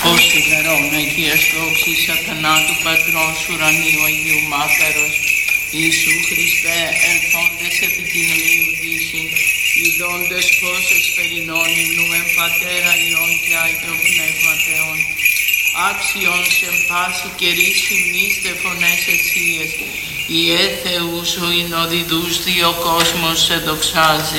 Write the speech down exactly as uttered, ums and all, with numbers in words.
Ως ημερών Αγίας δόξης Αθανάτου Πατρών Σουρανίου Αγίου Μάκαρος, Ιησού Χριστέ, ελθόντες επί την Ηλίου δύσιν, ειδώντες φως εσπερινών υμνούμεν Πατέρα Υιόν και Άγιο Πνεύματεον, άξιον σε πάση καιρής χυμνίστε φωνές εσίες, Ιε Θεούς ο εινοδιδούς δύο κόσμος σε δοξάζει.